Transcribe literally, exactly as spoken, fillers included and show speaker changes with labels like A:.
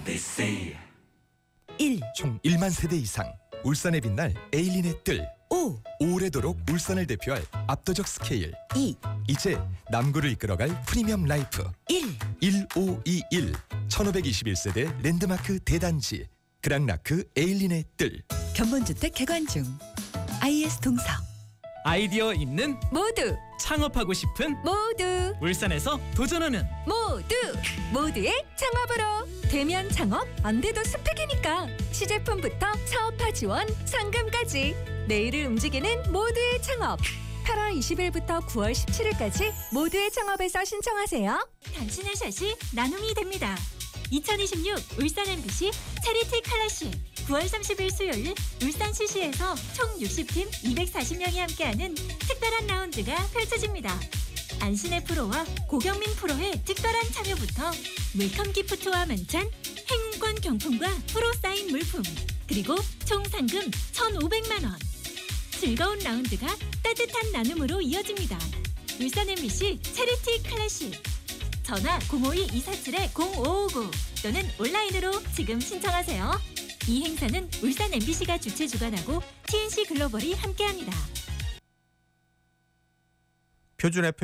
A: they say.
B: 일.
C: 총 일만 세대 이상 울산에 빛날 에일린의 뜰.
B: 오.
C: 오래도록 울산을 대표할 압도적 스케일.
B: 이.
C: 이제 남구를 이끌어갈 프리미엄 라이프.
B: 일.
C: 일오이일 천오백이십일 세대 랜드마크 대단지 그랑라크 에일린의 뜰.
B: 견본주택 개관 중. 아이에스 동서.
D: 아이디어 있는
B: 모두
D: 창업하고 싶은
B: 모두
D: 울산에서 도전하는
B: 모두 모두의 창업으로. 대면 창업 안 돼도 스펙이니까 시제품부터 사업화 지원 상금까지 내일을 움직이는 모두의 창업. 팔월 이십일부터 구월 십칠일까지 모두의 창업에서 신청하세요.
E: 당신의 샷이 나눔이 됩니다. 이천이십육 울산 엠비씨 체리티 칼라시 구월 삼십일 수요일 울산 씨씨에서 총 육십 팀 이백사십 명이 함께하는 특별한 라운드가 펼쳐집니다. 안신의 프로와 고경민 프로의 특별한 참여부터 웰컴 기프트와 만찬, 행운권 경품과 프로 사인 물품, 그리고 총 상금 천오백만 원. 즐거운 라운드가 따뜻한 나눔으로 이어집니다. 울산 엠비씨 체리티 클래식. 전화 공오이 이사칠 공오오구 또는 온라인으로 지금 신청하세요. 이 행사는 울산 엠비씨가 주최 주관하고 티엔씨 글로벌이 함께합니다.
F: 표준 에프엠